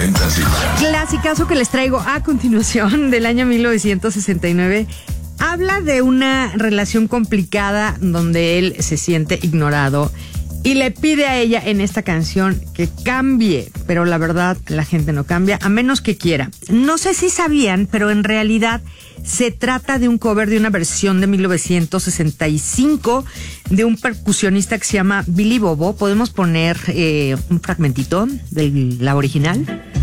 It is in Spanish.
Clasicazo que les traigo a continuación del año 1969. Habla de una relación complicada donde él se siente ignorado y le pide a ella en esta canción que cambie, pero la verdad la gente no cambia a menos que quiera. No sé si sabían, pero en realidad se trata de un cover de una versión de 1965 de un percusionista que se llama Billy Bobo. ¿Podemos poner un fragmentito de la original?